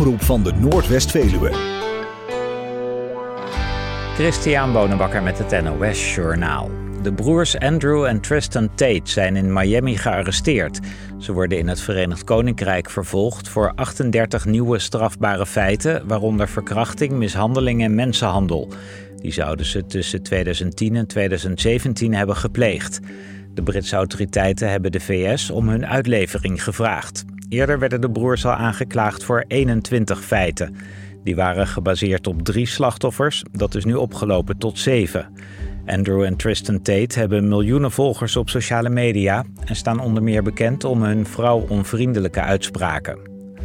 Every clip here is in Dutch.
omroep van de Noordwest-Veluwe. Christian Bonenbakker met het NOS Journaal. De broers Andrew en Tristan Tate zijn in Miami gearresteerd. Ze worden in het Verenigd Koninkrijk vervolgd voor 38 nieuwe strafbare feiten, waaronder verkrachting, mishandeling en mensenhandel. Die zouden ze tussen 2010 en 2017 hebben gepleegd. De Britse autoriteiten hebben de VS om hun uitlevering gevraagd. Eerder werden de broers al aangeklaagd voor 21 feiten. Die waren gebaseerd op 3 slachtoffers, dat is nu opgelopen tot 7. Andrew en Tristan Tate hebben miljoenen volgers op sociale media en staan onder meer bekend om hun vrouwonvriendelijke uitspraken.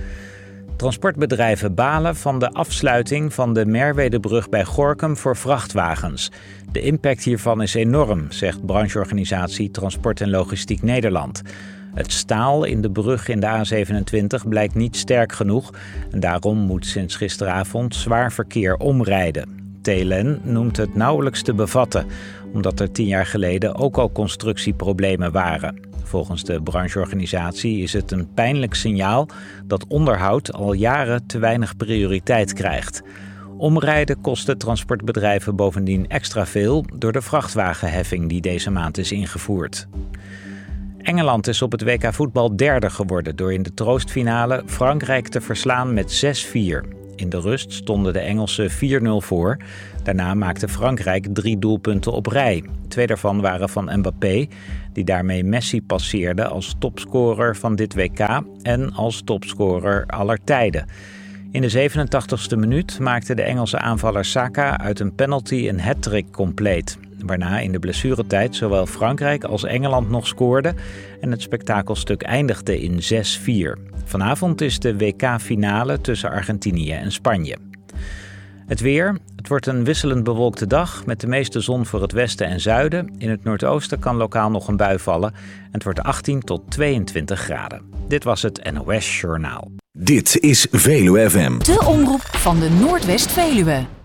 Transportbedrijven balen van de afsluiting van de Merwedebrug bij Gorinchem voor vrachtwagens. De impact hiervan is enorm, zegt brancheorganisatie Transport en Logistiek Nederland. Het staal in de brug in de A27 blijkt niet sterk genoeg en daarom moet sinds gisteravond zwaar verkeer omrijden. TLN noemt het nauwelijks te bevatten, omdat er 10 jaar geleden ook al constructieproblemen waren. Volgens de brancheorganisatie is het een pijnlijk signaal dat onderhoud al jaren te weinig prioriteit krijgt. Omrijden kost de transportbedrijven bovendien extra veel door de vrachtwagenheffing die deze maand is ingevoerd. Engeland is op het WK voetbal derde geworden door in de troostfinale Frankrijk te verslaan met 6-4. In de rust stonden de Engelsen 4-0 voor. Daarna maakte Frankrijk 3 doelpunten op rij. 2 daarvan waren van Mbappé, die daarmee Messi passeerde als topscorer van dit WK en als topscorer aller tijden. In de 87e minuut maakte de Engelse aanvaller Saka uit een penalty een hat-trick compleet. Waarna in de blessuretijd zowel Frankrijk als Engeland nog scoorden en het spektakelstuk eindigde in 6-4. Vanavond is de WK-finale tussen Argentinië en Spanje. Het weer. Het wordt een wisselend bewolkte dag met de meeste zon voor het westen en zuiden. In het noordoosten kan lokaal nog een bui vallen. En het wordt 18 tot 22 graden. Dit was het NOS Journaal. Dit is Veluwe FM. De omroep van de Noordwest-Veluwe.